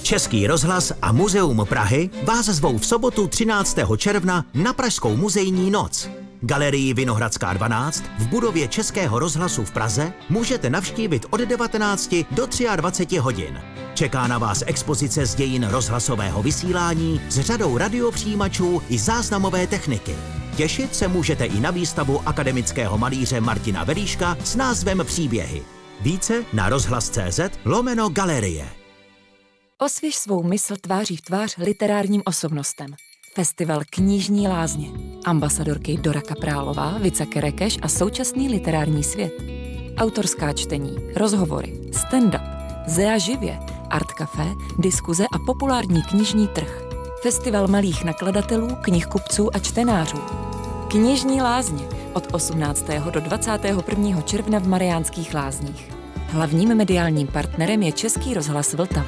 Český rozhlas a Muzeum Prahy vás zvou v sobotu 13. června na Pražskou muzejní noc. Galerii Vinohradská 12 v budově Českého rozhlasu v Praze můžete navštívit od 19 do 23 hodin. Čeká na vás expozice z dějin rozhlasového vysílání s řadou radiopřijímačů i záznamové techniky. Těšit se můžete i na výstavu akademického malíře Martina Velíška s názvem Příběhy. Více na rozhlas.cz/galerie. Osvěž svou mysl tváří v tvář literárním osobnostem. Festival Knižní lázně. Ambasadorky Dora Kaprálová, Vica Kerekeš a současný literární svět. Autorská čtení, rozhovory, stand-up, Zea živě, art café, diskuze a populární knižní trh. Festival malých nakladatelů, knihkupců a čtenářů. Knižní lázně od 18. do 21. června v Mariánských Lázních. Hlavním mediálním partnerem je Český rozhlas Vltava.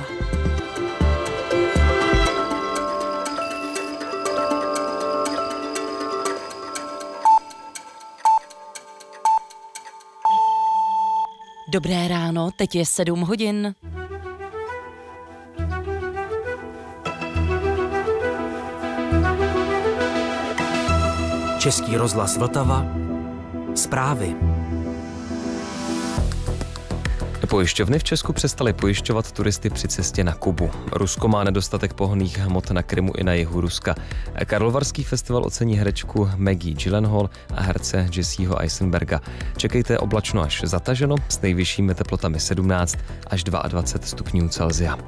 Dobré ráno, teď je 7 hodin. Český rozhlas Vltava. Zprávy. Pojišťovny v Česku přestaly pojišťovat turisty při cestě na Kubu. Rusko má nedostatek pohonných hmot na Krymu i na jihu Ruska. Karlovarský festival ocení herečku Maggie Gyllenhaal a herce Jesseho Eisenberga. Čekejte oblačno až zataženo s nejvyššími teplotami 17 až 22 stupňů Celsia.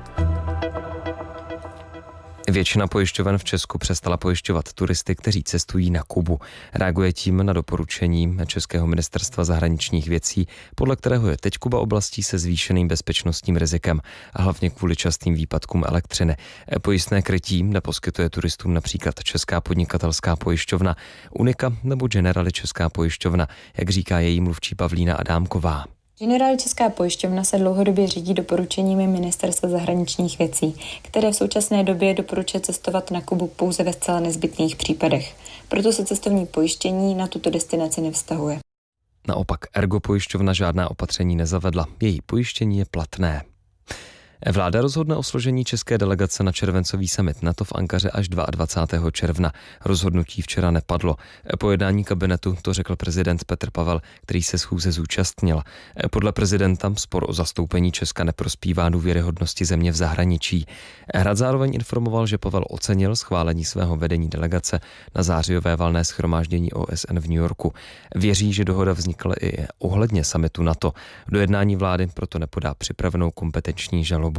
Většina pojišťoven v Česku přestala pojišťovat turisty, kteří cestují na Kubu. Reaguje tím na doporučení Českého ministerstva zahraničních věcí, podle kterého je teď Kuba oblastí se zvýšeným bezpečnostním rizikem a hlavně kvůli častým výpadkům elektřiny. Pojistné krytí neposkytuje turistům například Česká podnikatelská pojišťovna, Unica nebo Generali Česká pojišťovna, jak říká její mluvčí Pavlína Adámková. Generali Česká pojišťovna se dlouhodobě řídí doporučeními Ministerstva zahraničních věcí, které v současné době doporučuje cestovat na Kubu pouze ve zcela nezbytných případech. Proto se cestovní pojištění na tuto destinaci nevztahuje. Naopak Ergo pojišťovna žádná opatření nezavedla. Její pojištění je platné. Vláda rozhodne o složení české delegace na červencový summit NATO v Ankaře až 22. června. Rozhodnutí včera nepadlo. Po jednání kabinetu to řekl prezident Petr Pavel, který se schůze zúčastnil. Podle prezidenta spor o zastoupení Česka neprospívá důvěryhodnosti země v zahraničí. Hrad zároveň informoval, že Pavel ocenil schválení svého vedení delegace na zářijové valné shromáždění OSN v New Yorku. Věří, že dohoda vznikla i ohledně summitu NATO. Do jednání vlády proto nepodá připravenou kompetenční žalobu.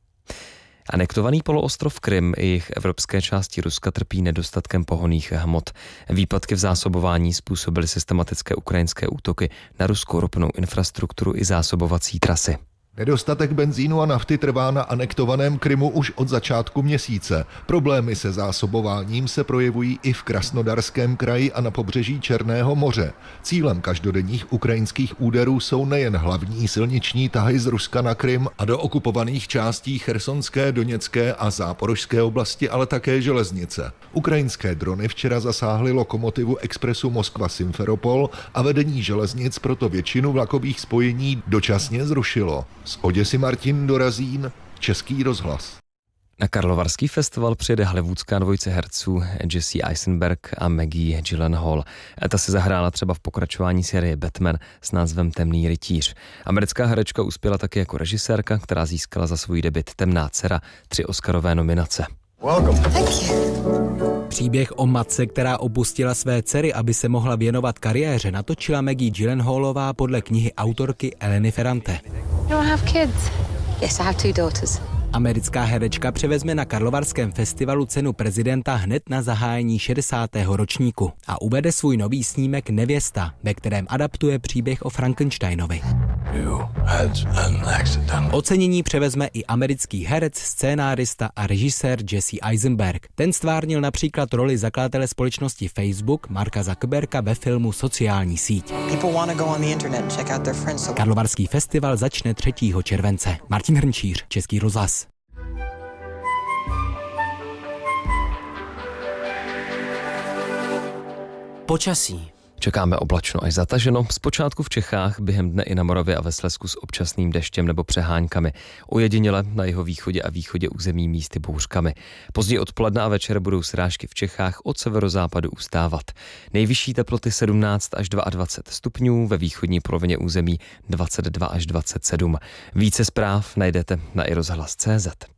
Anektovaný poloostrov Krym i jejich evropské části Ruska trpí nedostatkem pohonných hmot. Výpadky v zásobování způsobily systematické ukrajinské útoky na ruskou ropnou infrastrukturu i zásobovací trasy. Nedostatek benzínu a nafty trvá na anektovaném Krymu už od začátku měsíce. Problémy se zásobováním se projevují i v Krasnodarském kraji a na pobřeží Černého moře. Cílem každodenních ukrajinských úderů jsou nejen hlavní silniční tahy z Ruska na Krym a do okupovaných částí Chersonské, Doněcké a Záporožské oblasti, ale také železnice. Ukrajinské drony včera zasáhly lokomotivu expresu Moskva-Simferopol a vedení železnic proto většinu vlakových spojení dočasně zrušilo. Z Oděsy Martin Dorazín, Český rozhlas. Na Karlovarský festival přijede hollywoodská dvojice herců Jesse Eisenberg a Maggie Gyllenhaal. Ta si zahrála třeba v pokračování série Batman s názvem Temný rytíř. Americká herečka uspěla taky jako režisérka, která získala za svůj debut Temná dcera 3 Oscarové nominace. Příběh o matce, která opustila své dcery, aby se mohla věnovat kariéře, natočila Maggie Gyllenhaalová podle knihy autorky Eleny Ferrante. Americká herečka převezme na Karlovarském festivalu cenu prezidenta hned na zahájení 60. ročníku a uvede svůj nový snímek Nevěsta, ve kterém adaptuje příběh o Frankensteinovi. Ocenění převezme i americký herec, scénárista a režisér Jesse Eisenberg. Ten stvárnil například roli zakladatele společnosti Facebook Marka Zuckerberga ve filmu Sociální síť. Karlovarský festival začne 3. července. Martin Hrnčíř, Český rozhlas. Počasí. Čekáme oblačno až zataženo, zpočátku v Čechách, během dne i na Moravě a ve Slezsku s občasným deštěm nebo přeháňkami. Ojediněle na jihovýchodě a východě území místy bouřkami. Později odpoledne a večer budou srážky v Čechách od severozápadu ustávat. Nejvyšší teploty 17 až 22 stupňů, ve východní polovině území 22 až 27. Více zpráv najdete na iRozhlas.cz.